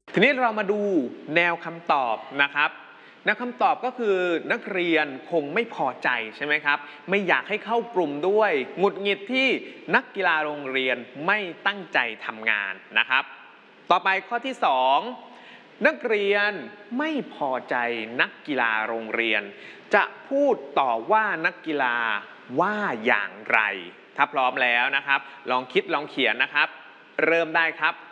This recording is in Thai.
ทีนี้เรามาดูแนวคำตอบนะครับแนวคำตอบก็คือนักเรียนคงไม่พอใจใช่ไหมครับไม่อยากให้เข้ากลุ่มด้วยหงุดหงิดที่นักกีฬาโรงเรียนไม่ตั้งใจทำงานนะครับต่อไปข้อที่2นักเรียนไม่พอใจนักกีฬาโรงเรียนจะพูดต่อว่านักกีฬาว่าอย่างไรถ้าพร้อมแล้วนะครับลองคิดลองเขียนนะครับเริ่มได้ครับ